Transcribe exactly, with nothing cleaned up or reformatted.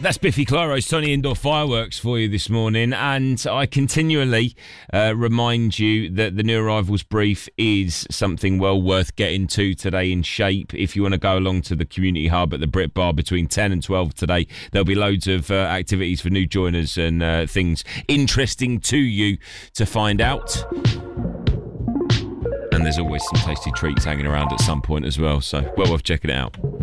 That's Biffy Clyro's Tony Indoor Fireworks for you this morning, and I continually uh, remind you that the new arrivals brief is something well worth getting to today in shape. If you want to go along to the community hub at the Brit Bar between ten and twelve today, there'll be loads of uh, activities for new joiners and uh, things interesting to you to find out. And there's always some tasty treats hanging around at some point as well, so well worth checking it out.